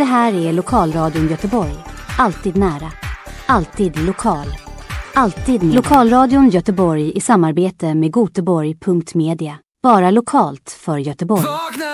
Det här är Lokalradion Göteborg. Alltid nära. Alltid lokal. Alltid med. Lokalradion Göteborg i samarbete med Göteborg.media. Bara lokalt för Göteborg.